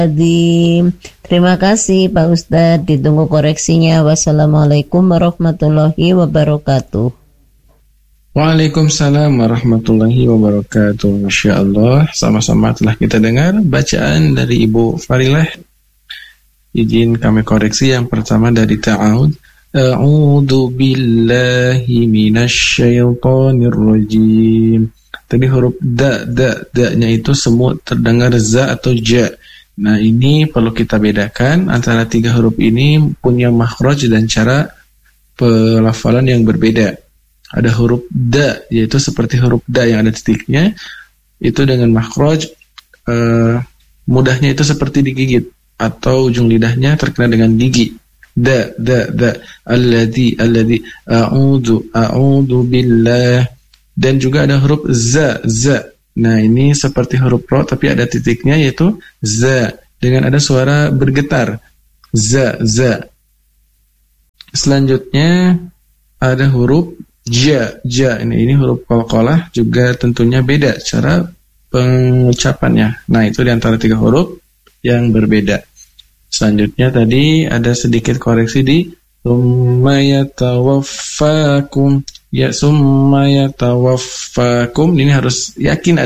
Terima kasih Pak Ustadz, ditunggu koreksinya. Wassalamualaikum warahmatullahi wabarakatuh. Waalaikumsalam warahmatullahi wabarakatuh. Masya Allah, sama-sama telah kita dengar bacaan dari Ibu Farilah. Izin kami koreksi yang pertama dari ta'awud. A'udzu billahi minasyaitonir rajim. Tadi huruf da-nya itu semua terdengar za atau ja. Nah, ini perlu kita bedakan antara tiga huruf ini punya makhraj dan cara pelafalan yang berbeda. Ada huruf da, yaitu seperti huruf da yang ada titiknya, itu dengan makhraj mudahnya itu seperti digigit atau ujung lidahnya terkena dengan gigi. Da, alladzi, a'udzu billah. Dan juga ada huruf za. Nah, ini seperti huruf ro tapi ada titiknya, yaitu za dengan ada suara bergetar. Za. Selanjutnya ada huruf ja. Ini huruf qalqalah, juga tentunya beda cara pengucapannya. Nah, itu diantara tiga huruf yang berbeda. Selanjutnya tadi ada sedikit koreksi di summa yatawaffakum. Ya, summa yatawaffakum, ini harus yakin